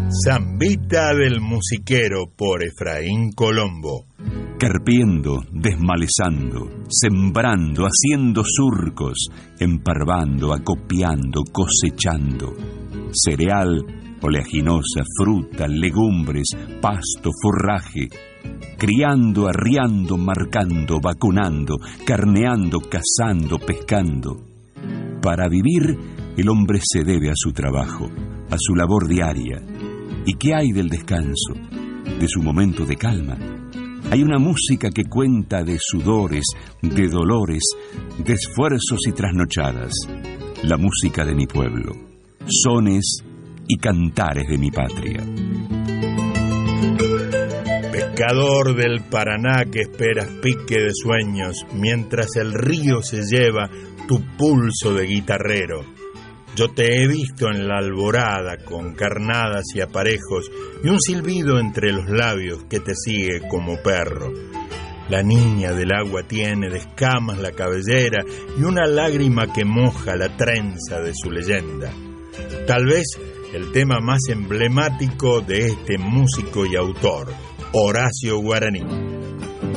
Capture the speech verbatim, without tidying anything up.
Zambita del musiquero por Efraín Colombo. Carpiendo, desmalezando, sembrando, haciendo surcos, emparvando, acopiando, cosechando. Cereal, oleaginosa, fruta, legumbres, pasto, forraje. Criando, arriando, marcando, vacunando, carneando, cazando, pescando. Para vivir, el hombre se debe a su trabajo, a su labor diaria. ¿Y qué hay del descanso, de su momento de calma? Hay una música que cuenta de sudores, de dolores, de esfuerzos y trasnochadas. La música de mi pueblo, sones y cantares de mi patria. Pescador del Paraná que esperas pique de sueños, mientras el río se lleva tu pulso de guitarrero. Yo te he visto en la alborada con carnadas y aparejos y un silbido entre los labios que te sigue como perro. La niña del agua tiene de escamas la cabellera y una lágrima que moja la trenza de su leyenda. Tal vez el tema más emblemático de este músico y autor, Horacio Guaraní.